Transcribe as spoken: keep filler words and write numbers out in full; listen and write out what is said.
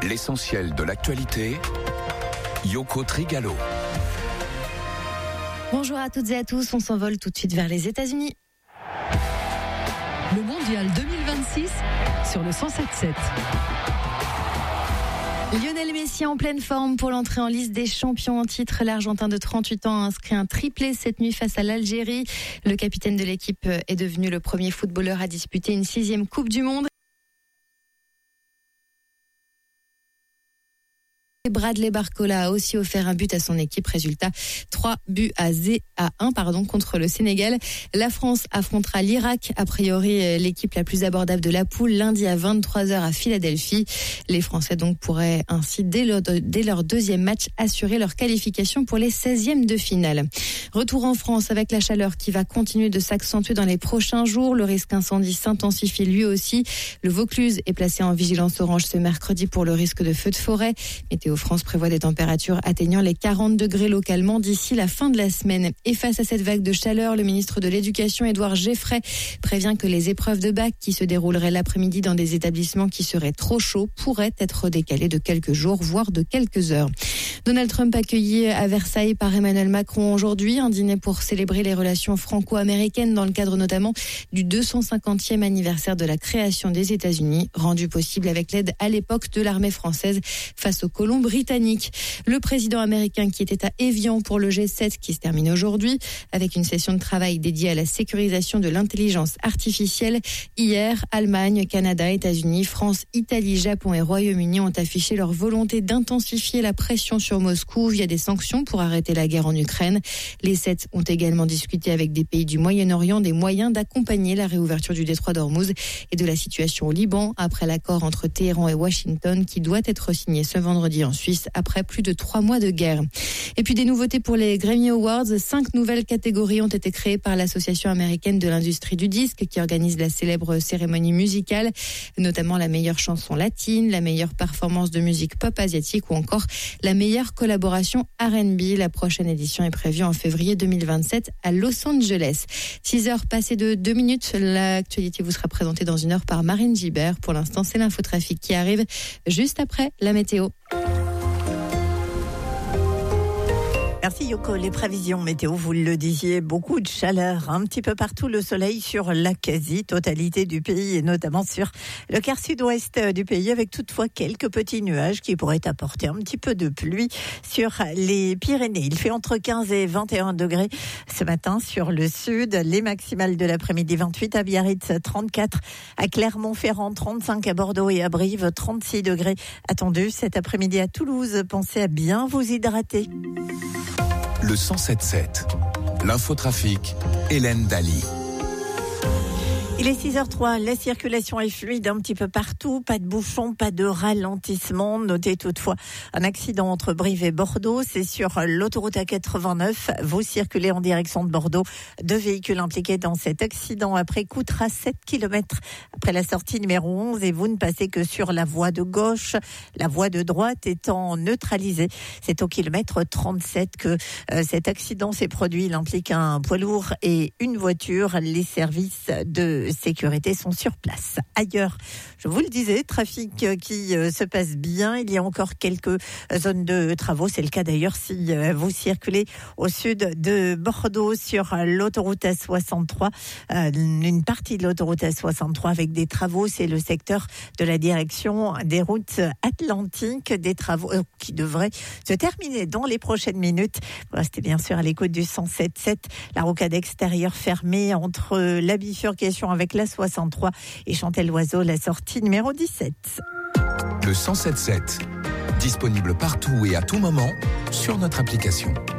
L'essentiel de l'actualité, Yoko Trigalo. Bonjour à toutes et à tous, on s'envole tout de suite vers les États-Unis. Le mondial deux mille vingt-six sur le cent sept sept. Lionel Messi en pleine forme pour l'entrée en liste des champions en titre. L'Argentin de trente-huit ans a inscrit un triplé cette nuit face à l'Algérie. Le capitaine de l'équipe est devenu le premier footballeur à disputer une sixième Coupe du Monde. Bradley Barcola a aussi offert un but à son équipe. Résultat, trois buts à un pardon, contre le Sénégal. La France affrontera l'Irak, a priori l'équipe la plus abordable de la poule, lundi à vingt-trois heures à Philadelphie. Les Français donc pourraient ainsi, dès leur, dès leur deuxième match, assurer leur qualification pour les seizièmes de finale. Retour en France avec la chaleur qui va continuer de s'accentuer dans les prochains jours. Le risque incendie s'intensifie lui aussi. Le Vaucluse est placé en vigilance orange ce mercredi pour le risque de feux de forêt. Météo France prévoit des températures atteignant les quarante degrés localement d'ici la fin de la semaine. Et face à cette vague de chaleur, le ministre de l'Éducation, Édouard Geoffray, prévient que les épreuves de bac qui se dérouleraient l'après-midi dans des établissements qui seraient trop chauds pourraient être décalées de quelques jours, voire de quelques heures. Donald Trump accueilli à Versailles par Emmanuel Macron aujourd'hui, un dîner pour célébrer les relations franco-américaines dans le cadre notamment du deux cent cinquantième anniversaire de la création des États-Unis, rendu possible avec l'aide à l'époque de l'armée française face aux colons britanniques. Le président américain qui était à Évian pour le G sept qui se termine aujourd'hui avec une session de travail dédiée à la sécurisation de l'intelligence artificielle. Hier, Allemagne, Canada, États-Unis, France, Italie, Japon et Royaume-Uni ont affiché leur volonté d'intensifier la pression sur Moscou via des sanctions pour arrêter la guerre en Ukraine. Les sept ont également discuté avec des pays du Moyen-Orient des moyens d'accompagner la réouverture du détroit d'Ormuz et de la situation au Liban après l'accord entre Téhéran et Washington qui doit être signé ce vendredi en Suisse après plus de trois mois de guerre. Et puis des nouveautés pour les Grammy Awards. Cinq nouvelles catégories ont été créées par l'Association américaine de l'industrie du disque qui organise la célèbre cérémonie musicale, notamment la meilleure chanson latine, la meilleure performance de musique pop asiatique ou encore la meilleure collaboration R and B. La prochaine édition est prévue en février deux mille vingt-sept à Los Angeles. six heures passées de deux minutes. L'actualité vous sera présentée dans une heure par Marine Gibert. Pour l'instant, c'est l'infotrafic qui arrive juste après la météo. Merci Yoko. Les prévisions météo, vous le disiez, beaucoup de chaleur, un petit peu partout, le soleil sur la quasi-totalité du pays et notamment sur le quart sud-ouest du pays avec toutefois quelques petits nuages qui pourraient apporter un petit peu de pluie sur les Pyrénées. Il fait entre quinze et vingt et un degrés ce matin sur le sud, les maximales de l'après-midi vingt-huit à Biarritz, trente-quatre à Clermont-Ferrand, trente-cinq à Bordeaux et à Brive, trente-six degrés attendus cet après-midi à Toulouse. Pensez à bien vous hydrater. Le cent sept sept, l'infotrafic, Hélène Daly. Il est six heures trois, la circulation est fluide un petit peu partout, pas de bouchons, pas de ralentissement. Notez toutefois un accident entre Brive et Bordeaux, c'est sur l'autoroute A quatre-vingt-neuf. Vous circulez en direction de Bordeaux, deux véhicules impliqués dans cet accident après Coutras, sept kilomètres après la sortie numéro onze et vous ne passez que sur la voie de gauche, la voie de droite étant neutralisée. C'est au kilomètre trente-sept que euh, cet accident s'est produit. Il implique un poids lourd et une voiture. Les services de sécurité sont sur place. Ailleurs, je vous le disais, trafic qui se passe bien. Il y a encore quelques zones de travaux. C'est le cas d'ailleurs si vous circulez au sud de Bordeaux sur l'autoroute A soixante-trois. Une partie de l'autoroute A soixante-trois avec des travaux, c'est le secteur de la direction des routes atlantiques. Des travaux qui devraient se terminer dans les prochaines minutes. Vous restez bien sûr à l'écoute du cent sept sept. La rocade extérieure fermée entre la bifurcation avec la soixante-trois et Chantel-Loiseau, la sortie numéro dix-sept. Le cent sept sept, disponible partout et à tout moment sur notre application.